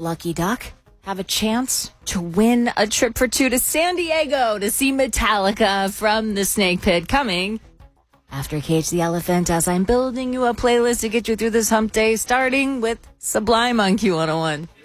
lucky duck have a chance to win a trip for two to San Diego to see Metallica from the Snake Pit, coming after Cage the Elephant, as I'm building you a playlist to get you through this hump day, starting with Sublime on Q101.